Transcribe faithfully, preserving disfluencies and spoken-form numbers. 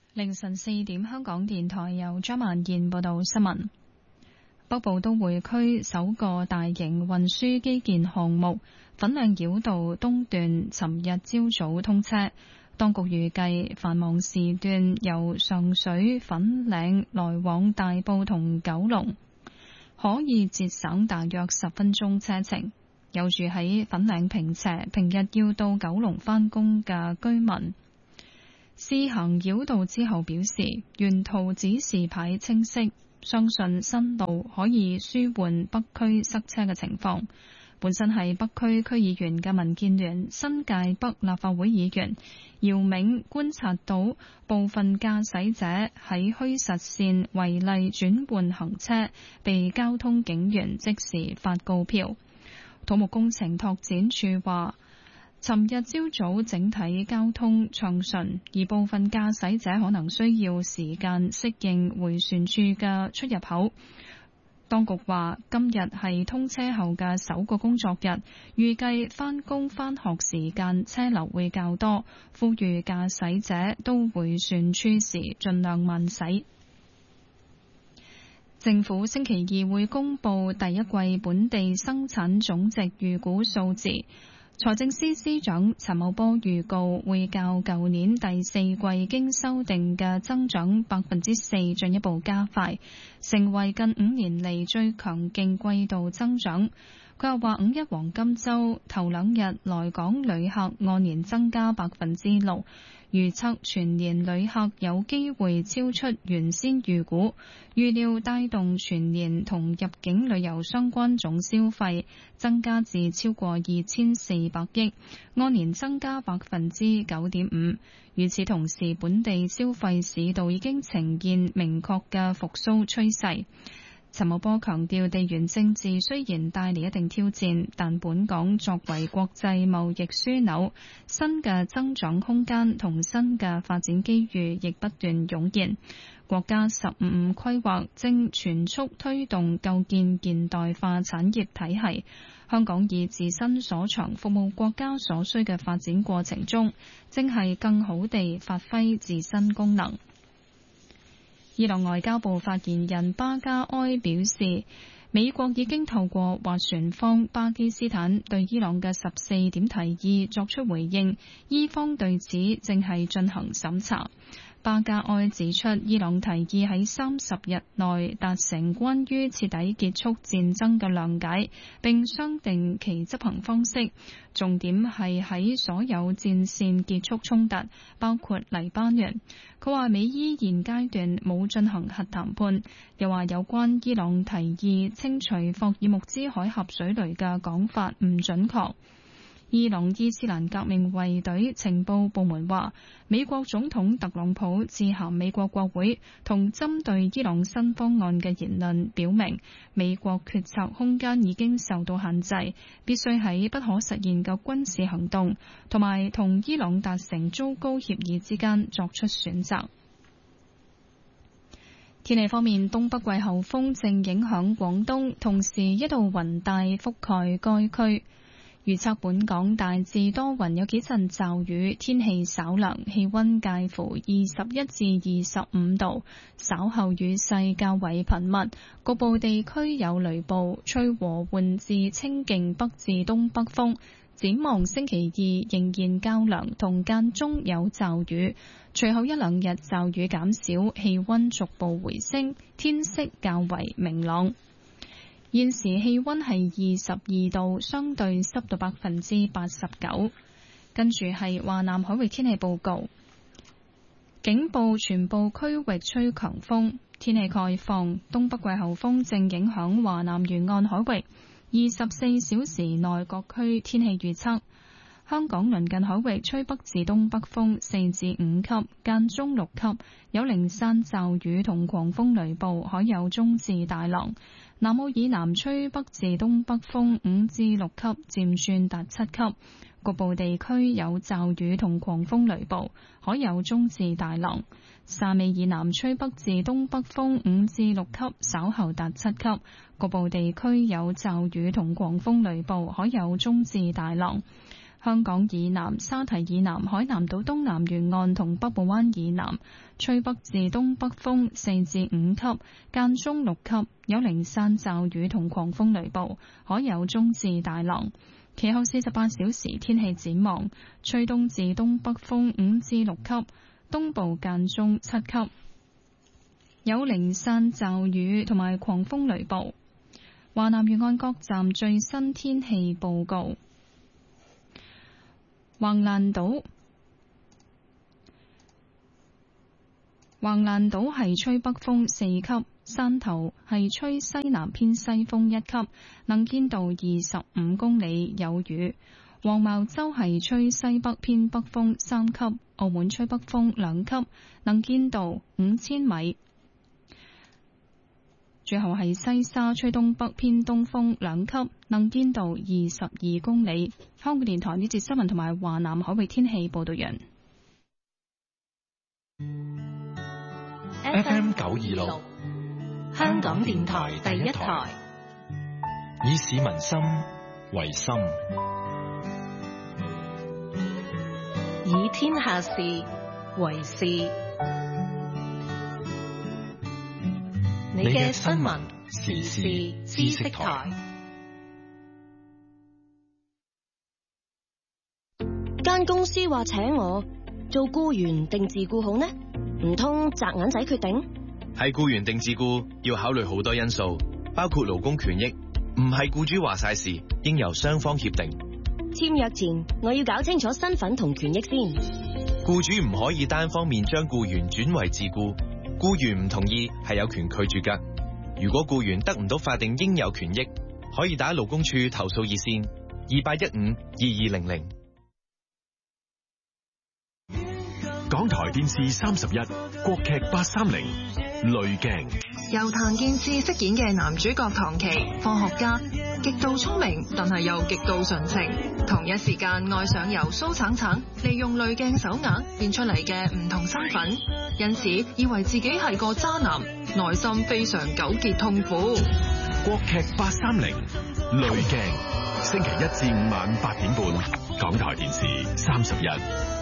凌晨四點，香港電台由張萬燕報道新聞。北部都會區首個大型運輸基建項目粉嶺繞道東段，尋日朝早通車。當局預計繁忙時段由上水粉嶺來往大埔同九龍，可以節省大約十分鐘車程。有住喺粉嶺坪輋，平日要到九龍返工嘅居民，試行繞道之後表示，沿途指示牌清晰，相信新路可以舒緩北區塞車嘅情況。本身係北區區議員嘅民建聯新界北立法會議員姚銘觀察到部分駕駛者喺虛實線違例轉換行車，被交通警員即時發告票。土木工程拓展署話，尋日朝早整體交通暢順，而部分駕駛者可能需要時間適應迴旋處嘅出入口。當局話，今日係通車後嘅首個工作日，預計返工返學時間車流會較多，呼籲駕駛者到迴旋處時盡量慢駛。政府星期二會公布第一季本地生產總值預估數字。財政司司長陳茂波預告會較舊年第四季經修訂嘅增長百分之四進一步加快，成為近五年嚟最強勁季度增長。佢又話五一黃金週頭兩日來港旅客按年增加百分之六，預測全年旅客有機會超出原先預估，預料帶動全年同入境旅遊相關總消費增加至超過二千四百億，按年增加百分之九點五。與此同時，本地消費市道已經呈現明確嘅復甦趨勢。陳茂波強調，地緣政治雖然帶嚟一定挑戰，但本港作為國際貿易樞紐，新嘅增長空間同新嘅發展機遇亦不斷湧現。國家十五五規劃正全速推動構建現代化產業體系，香港以自身所長服務國家所需嘅發展過程中，正係更好地發揮自身功能。伊朗外交部發言人巴加埃表示，美國已經透過斡旋方巴基斯坦對伊朗嘅十四點提議作出回應，伊方對此正係進行審查。巴加埃指出，伊朗提議喺三十日內達成關於徹底結束戰爭嘅諒解，並商定其執行方式，重點係喺所有戰線結束衝突，包括黎巴嫩。佢話美伊現階段冇進行核談判，又話有關伊朗提議清除霍爾木茲海峽水雷嘅講法唔準確。伊朗伊斯蘭革命衛隊情報部門話，美國總統特朗普致函美國國會，同針對伊朗新方案嘅言論表明，美國決策空間已經受到限制，必須喺不可實現嘅軍事行動同埋同伊朗達成糟糕協議之間作出選擇。天氣方面，東北季候風正影響廣東，同時一道雲帶覆蓋該區。預測本港大致多雲，有幾陣驟雨，天氣稍涼，氣溫介乎二十一至二十五度。稍後雨勢較為頻密，局部地區有雷暴，吹和緩至清勁北至東北風。展望星期二仍然較涼，同間中有驟雨，隨後一兩日驟雨減少，氣溫逐步回升，天色較為明朗。現時氣溫係二十二度，相對濕度百分之八十九。跟住係華南海域天氣報告，警報全部區域吹強風，天氣概況，東北季候風正影響華南沿岸海域。二十四小時內各區天氣預測，香港鄰近海域吹北至東北風四至五級，間中六級，有零散驟雨同狂風雷暴，海有中至大浪。南澳以南吹北至東北風五至六級，漸轉達七級，局部地區有驟雨同狂風雷暴，海有中至大浪。汕尾以南吹北至東北風五至六級，稍後達七級，局部地區有驟雨同狂風雷暴，海有中至大浪。 香港以南、沙堤以南、海南島東南沿岸同北部灣以南吹北至東北風四至五級，間中六級，有零散驟雨同狂風雷暴，海有中至大浪。其後四十八小時天氣展望，吹東至東北風五至六級，東部間中七級，有零散驟雨同埋狂風雷暴。華南沿岸各站最新天氣報告：橫瀾島橫瀾島係吹北風四級，汕頭係吹西南偏西風一級，能見度二十五公里，有雨。黃茅洲係吹西北偏北風三級，澳門吹北風兩級，能見度五千米。最後係西沙吹東北偏東風兩級，能見度二十二公里。香港電台呢節新聞同埋華南海域天氣報道人。 F M 九二六，香港電台第一台，以市民心為心，以天下事為事。你嘅新聞時事知識台。 間公司話請我做僱員定自僱好呢？唔通擲銀仔決定？ 係僱員定自僱要考慮好多因素，包括勞工權益，唔係僱主話晒事，應由雙方協定。 簽約前我要搞清楚身份同權益先。 僱主唔可以單方面將僱員轉為自僱，僱員唔同意係有權拒絕㗎。如果僱員得唔到法定應有權益，可以打勞工處投訴熱線二八一五二二零零。 港台電視三十一，國劇八三零，濾鏡。 由譚健次飾演嘅男主角唐琪，科學家，極度聰明，但係又極度純情。同一時間愛上由蘇橙橙利用濾鏡手鐲變出嚟嘅唔同身份，因此以為自己係個渣男，內心非常糾結痛苦。 國劇八三零，濾鏡，星期一至五晚八點半，港台電視三十一。